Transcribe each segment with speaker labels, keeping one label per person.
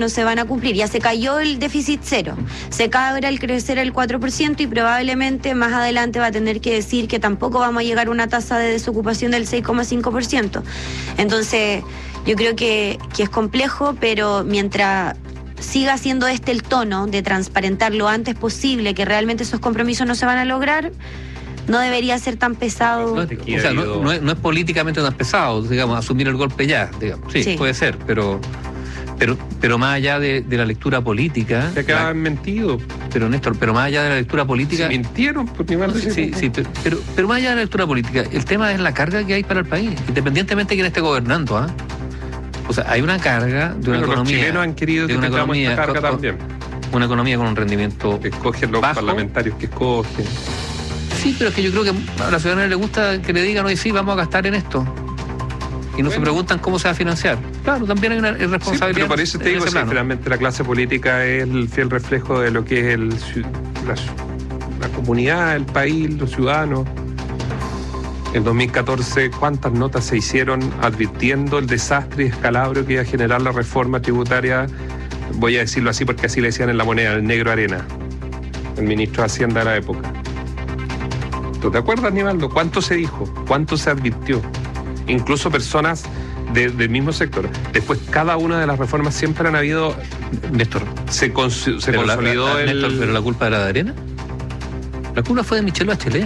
Speaker 1: no se van a cumplir. Ya se cayó el déficit cero, se cae ahora el crecer el 4% y probablemente más adelante va a tener que decir que tampoco vamos a llegar a una tasa de desocupación del 6,5%. Entonces, yo creo que es complejo, pero mientras siga siendo el tono de transparentar lo antes posible que realmente esos compromisos no se van a lograr, no debería ser tan pesado.
Speaker 2: No es políticamente tan pesado, digamos, asumir el golpe ya, digamos. Sí. Puede ser, pero más allá de la lectura política.
Speaker 3: Se quedaban mentido.
Speaker 2: Pero Néstor, más allá de la lectura política.
Speaker 3: Se mintieron, por mi madre.
Speaker 2: Sí, pero más allá de la lectura política, el tema es la carga que hay para el país, independientemente de quién esté gobernando, ¿ah? O sea, hay una carga de una economía. Los chilenos
Speaker 3: han querido que tengamos esta carga también.
Speaker 2: Una economía con un rendimiento
Speaker 3: que escogen los
Speaker 2: bajo.
Speaker 3: Parlamentarios que escogen.
Speaker 2: Sí, pero es que yo creo que a la ciudadanía le gusta que le digan, hoy sí, vamos a gastar en esto. Y no se preguntan cómo se va a financiar. Claro, también hay una responsabilidad. Sí,
Speaker 3: pero por eso te digo, finalmente la clase política es el fiel reflejo de lo que es la comunidad, el país, los ciudadanos. En 2014, ¿cuántas notas se hicieron advirtiendo el desastre y escalabro que iba a generar la reforma tributaria? Voy a decirlo así porque así le decían en La Moneda, el negro Arena, el ministro de Hacienda de la época. ¿Tú te acuerdas, Nivaldo? ¿Cuánto se dijo? ¿Cuánto se advirtió? Incluso personas del mismo sector. Después, cada una de las reformas siempre han habido...
Speaker 2: Néstor,
Speaker 3: se consolidó el...
Speaker 2: Néstor, ¿pero la culpa era de Arena? La culpa fue de Michelle Bachelet.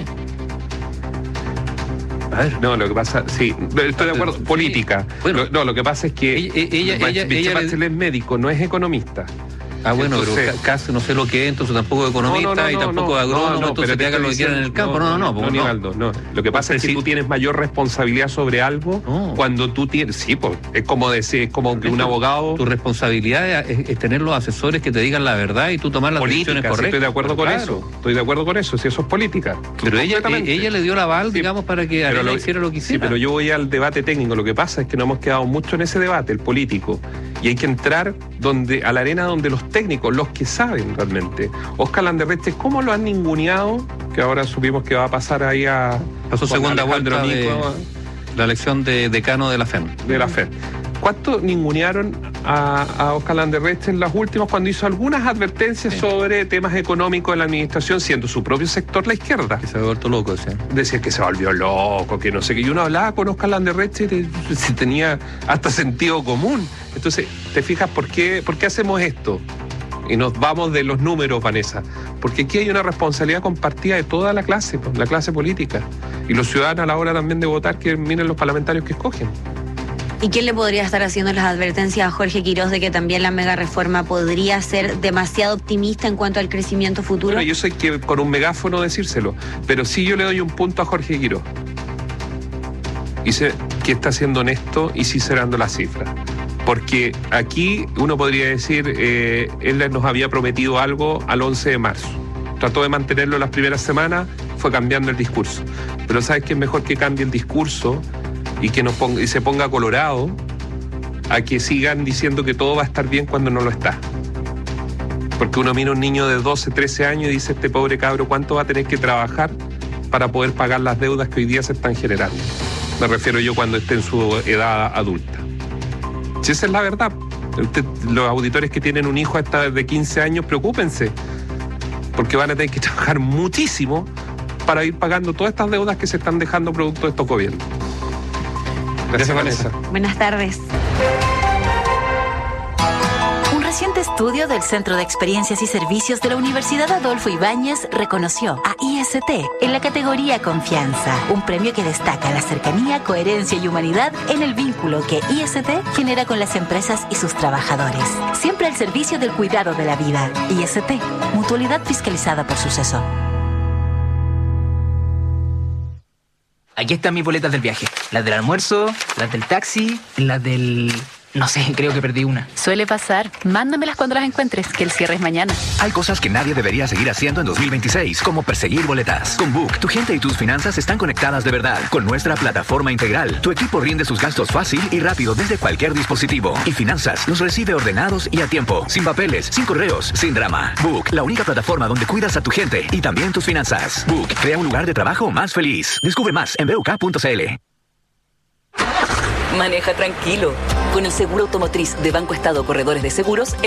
Speaker 3: A ver. No, lo que pasa... Sí, estoy de acuerdo. Sí. Política. Bueno, lo que pasa es que Michelle Bachelet es médico, no es economista.
Speaker 2: Ah, bueno, entonces, pero casi no sé lo que es, entonces tampoco es economista y tampoco es agrónomo, entonces te hagan lo que quieran en el campo. No,
Speaker 3: Nivaldo, no. Lo que pasa es que tú tienes mayor responsabilidad sobre algo cuando tú tienes... Sí, pues, es como decir, es como que un abogado...
Speaker 2: Tu responsabilidad es tener los asesores que te digan la verdad y tú tomar las decisiones correctas.
Speaker 3: Estoy de acuerdo con eso. Estoy de acuerdo con eso, si eso es política.
Speaker 2: Pero ella le dio el aval, digamos, para que Arena hiciera lo que hiciera.
Speaker 3: Sí, pero yo voy al debate técnico. Lo que pasa es que nos hemos quedado mucho en ese debate, el político. Y hay que entrar a la arena donde los técnicos, los que saben realmente. Óscar Landerreche, ¿cómo lo han ninguneado? Que ahora supimos que va a pasar ahí a...
Speaker 2: Pasó segunda vuelta de la elección de decano de la FEM.
Speaker 3: De la FEM. ¿Cuánto ningunearon a Óscar Landerreche en las últimas cuando hizo algunas advertencias sobre temas económicos en la administración, siendo su propio sector la izquierda?
Speaker 2: Que se había vuelto loco, decía.
Speaker 3: Decía que se volvió loco, que no sé qué. Y uno hablaba con Óscar Landerreche y tenía hasta sentido común. Entonces, ¿te fijas por qué hacemos esto? Y nos vamos de los números, Vanessa. Porque aquí hay una responsabilidad compartida de toda la clase política. Y los ciudadanos a la hora también de votar, que miren los parlamentarios que escogen.
Speaker 1: ¿Y quién le podría estar haciendo las advertencias a Jorge Quirós de que también la mega reforma podría ser demasiado optimista en cuanto al crecimiento futuro?
Speaker 3: Bueno, yo sé que con un megáfono decírselo, pero sí yo le doy un punto a Jorge Quirós. Y sé que está siendo honesto y sincerando las cifras. Porque aquí uno podría decir, él nos había prometido algo al 11 de marzo. Trató de mantenerlo las primeras semanas, fue cambiando el discurso. Pero ¿sabes qué es mejor que cambie el discurso y que y se ponga colorado a que sigan diciendo que todo va a estar bien cuando no lo está? Porque uno mira a un niño de 12, 13 años y dice, este pobre cabro, ¿cuánto va a tener que trabajar para poder pagar las deudas que hoy día se están generando? Me refiero yo cuando esté en su edad adulta. Si esa es la verdad. Los auditores que tienen un hijo hasta de 15 años, preocúpense, porque van a tener que trabajar muchísimo para ir pagando todas estas deudas que se están dejando producto de estos gobiernos. Gracias, Vanessa.
Speaker 1: Buenas tardes.
Speaker 4: Un reciente estudio del Centro de Experiencias y Servicios de la Universidad Adolfo Ibáñez reconoció a IST en la categoría Confianza, un premio que destaca la cercanía, coherencia y humanidad en el vínculo que IST genera con las empresas y sus trabajadores. Siempre al servicio del cuidado de la vida. IST, mutualidad fiscalizada por Suceso.
Speaker 5: Aquí están mis boletas del viaje. Las del almuerzo, las del taxi, las del... No sé, creo que perdí una.
Speaker 6: Suele pasar. Mándamelas cuando las encuentres, que el cierre es mañana.
Speaker 7: Hay cosas que nadie debería seguir haciendo en 2026, como perseguir boletas. Con Book, tu gente y tus finanzas están conectadas de verdad. Con nuestra plataforma integral, tu equipo rinde sus gastos fácil y rápido desde cualquier dispositivo. Y Finanzas los recibe ordenados y a tiempo, sin papeles, sin correos, sin drama. Book, la única plataforma donde cuidas a tu gente y también tus finanzas. Book, crea un lugar de trabajo más feliz. Descubre más en BUK.cl.
Speaker 8: Maneja tranquilo. Con el seguro automotriz de Banco Estado Corredores de Seguros